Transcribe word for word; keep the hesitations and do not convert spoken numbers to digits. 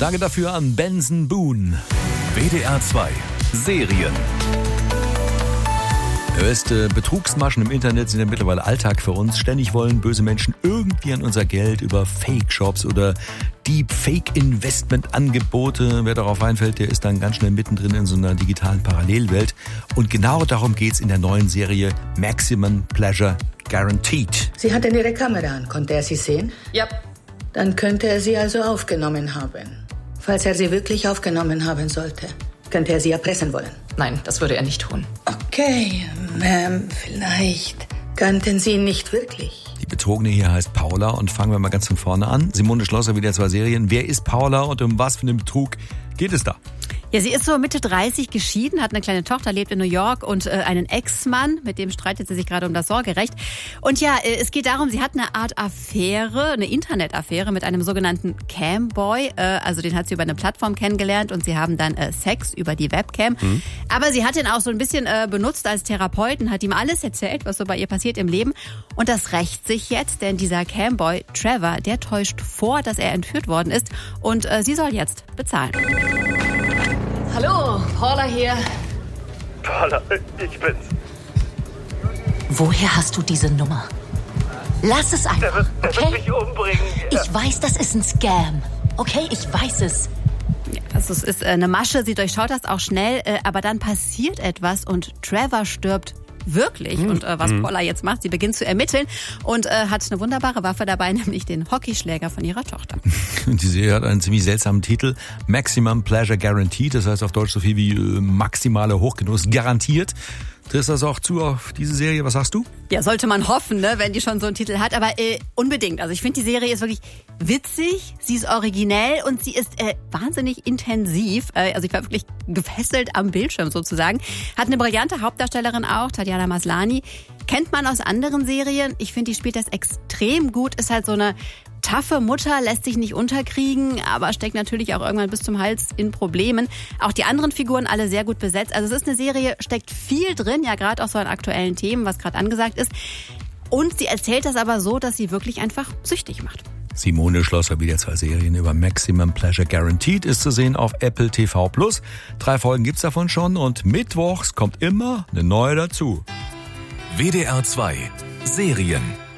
Danke dafür an Benson Boone. W D R zwei Serien. Ihr wisst, Betrugsmaschen im Internet sind ja mittlerweile Alltag für uns. Ständig wollen böse Menschen irgendwie an unser Geld über Fake-Shops oder Deep-Fake-Investment-Angebote. Wer darauf einfällt, der ist dann ganz schnell mittendrin in so einer digitalen Parallelwelt. Und genau darum geht's in der neuen Serie Maximum Pleasure Guaranteed. Sie hat denn Ihre Kamera an. Konnte er sie sehen? Ja. Dann könnte er sie also aufgenommen haben. Falls er sie wirklich aufgenommen haben sollte, könnte er sie erpressen wollen. Nein, das würde er nicht tun. Okay, Ma'am, vielleicht kannten Sie ihn nicht wirklich. Die Betrogene hier heißt Paula und fangen wir mal ganz von vorne an. Simone Schlosser, wieder zwei Serien. Wer ist Paula und um was für einen Betrug geht es da? Ja, sie ist so Mitte dreißig geschieden, hat eine kleine Tochter, lebt in New York und äh, einen Ex-Mann, mit dem streitet sie sich gerade um das Sorgerecht. Und ja, äh, es geht darum, sie hat eine Art Affäre, eine Internetaffäre mit einem sogenannten Camboy. Äh, also den hat sie über eine Plattform kennengelernt und sie haben dann äh, Sex über die Webcam. Mhm. Aber sie hat ihn auch so ein bisschen äh, benutzt als Therapeuten, hat ihm alles erzählt, was so bei ihr passiert im Leben. Und das rächt sich jetzt, denn dieser Camboy, Trevor, der täuscht vor, dass er entführt worden ist und äh, sie soll jetzt bezahlen. Hallo, Paula hier. Paula, ich bin's. Woher hast du diese Nummer? Lass es einfach, Der wird, der okay? wird mich umbringen. Ich weiß, das ist ein Scam. Okay, ich weiß es. Also es ist eine Masche, sie durchschaut das auch schnell, aber dann passiert etwas und Trevor stirbt wirklich. Mhm. Und äh, was Paula jetzt macht, sie beginnt zu ermitteln und äh, hat eine wunderbare Waffe dabei, nämlich den Hockeyschläger von ihrer Tochter. Die Serie hat einen ziemlich seltsamen Titel, Maximum Pleasure Guaranteed, das heißt auf Deutsch so viel wie äh, maximale Hochgenuss garantiert. Trifft das auch zu auf diese Serie? Was sagst du? Ja, sollte man hoffen, ne, wenn die schon so einen Titel hat. Aber äh, unbedingt. Also ich finde, die Serie ist wirklich witzig, sie ist originell und sie ist äh, wahnsinnig intensiv. Äh, also ich war wirklich gefesselt am Bildschirm sozusagen. Hat eine brillante Hauptdarstellerin auch, Tatiana Maslany. Kennt man aus anderen Serien. Ich finde, die spielt das extrem gut. Ist halt so eine taffe Mutter, lässt sich nicht unterkriegen, aber steckt natürlich auch irgendwann bis zum Hals in Problemen. Auch die anderen Figuren alle sehr gut besetzt. Also es ist eine Serie, steckt viel drin, ja gerade auch so an aktuellen Themen, was gerade angesagt ist. Und sie erzählt das aber so, dass sie wirklich einfach süchtig macht. Simone Schlosser, wieder zwei Serien über Maximum Pleasure Guaranteed, ist zu sehen auf Apple T V Plus. Drei Folgen gibt's davon schon und mittwochs kommt immer eine neue dazu. W D R zwei Serien.